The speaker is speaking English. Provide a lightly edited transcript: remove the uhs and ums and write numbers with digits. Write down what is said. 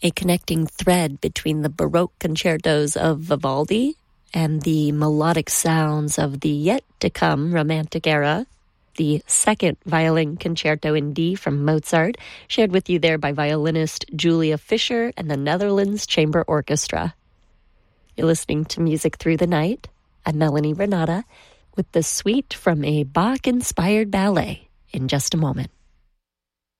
a connecting thread between the Baroque concertos of Vivaldi and the melodic sounds of the yet-to-come Romantic era. The second violin concerto in D from Mozart, shared with you there by violinist Julia Fischer and the Netherlands Chamber Orchestra. You're listening to Music Through the Night. I'm Melanie Renata with the suite from a Bach-inspired ballet in just a moment.